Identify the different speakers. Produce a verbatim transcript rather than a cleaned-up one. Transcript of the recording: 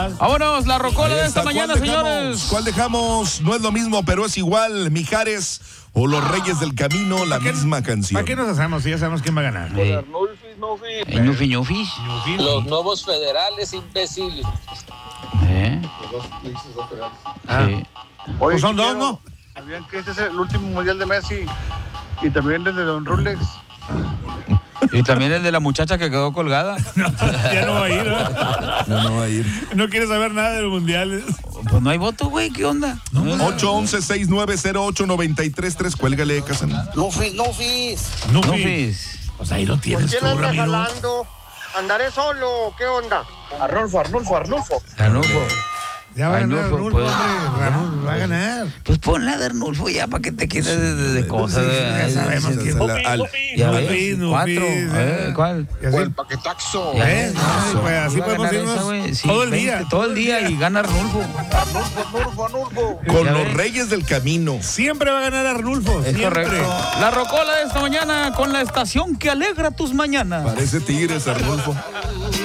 Speaker 1: más.
Speaker 2: Vámonos, la rocola de esta
Speaker 3: ¿Cuál
Speaker 2: mañana,
Speaker 3: dejamos?
Speaker 2: señores.
Speaker 3: ¿Cuál dejamos? No es lo mismo, pero es igual. Mijares o Los Reyes del Camino, la misma canción.
Speaker 1: ¿Para qué nos hacemos si ya sabemos quién va a ganar?
Speaker 2: Eh,
Speaker 4: Nulfis,
Speaker 2: eh, Ñufi, ñufis.
Speaker 4: Los nuevos federales, imbéciles.
Speaker 2: Eh,
Speaker 1: Ah.
Speaker 2: sí.
Speaker 1: Pues son dos, ¿no?
Speaker 5: ¿Sabían que este es el último mundial de Messi? Y también el de Don Rolex.
Speaker 2: Y también el de la muchacha que quedó colgada.
Speaker 1: Ya no va a ir, ¿verdad?
Speaker 3: No, no va a ir.
Speaker 1: No quiere saber nada de los mundiales.
Speaker 2: Pues no hay voto, güey, ¿qué onda?
Speaker 3: ocho once, seis nueve cero ocho, nueve tres tres. Cuélgale, Casan.
Speaker 4: Nufis, Nufis.
Speaker 1: No,
Speaker 2: Ñufis.
Speaker 1: pues ahí lo tienes tú, Ramiro.
Speaker 5: ¿Andaré solo? ¿Qué onda? Arnulfo, Arnulfo, Arnulfo.
Speaker 2: Arnulfo.
Speaker 1: Ya va a ganar
Speaker 2: Arnulfo,
Speaker 1: Arnulfo,
Speaker 2: pues.
Speaker 1: hombre. Arnulfo va a ganar.
Speaker 2: Pues ponla de Arnulfo ya para que te quites de, de- de cosas.
Speaker 1: Sí,
Speaker 2: de-
Speaker 1: ya sabemos
Speaker 3: Se-
Speaker 1: que-
Speaker 3: se la- al-
Speaker 2: Ya
Speaker 1: Nufis,
Speaker 2: ves,
Speaker 1: Nufis,
Speaker 2: cuatro.
Speaker 1: eh.
Speaker 2: A ver, ¿cuál?
Speaker 1: Y así,
Speaker 5: paquetaxo.
Speaker 2: Ya
Speaker 1: ¿ves?
Speaker 2: ves,
Speaker 1: Ay, pues así
Speaker 2: iba a
Speaker 1: podemos
Speaker 2: ganar
Speaker 1: irnos
Speaker 2: esa, güey. Sí,
Speaker 1: todo el
Speaker 2: veinte,
Speaker 1: día.
Speaker 2: Todo el día y gana Arnulfo.
Speaker 5: Arnulfo, Arnulfo.
Speaker 3: Con
Speaker 2: Ya
Speaker 3: Los
Speaker 2: ves.
Speaker 3: Reyes del Camino.
Speaker 1: Siempre va a ganar Arnulfo.
Speaker 2: Es
Speaker 1: siempre.
Speaker 2: correcto. La rocola de esta mañana con la estación que alegra tus mañanas.
Speaker 3: Parece Tigres, Arnulfo.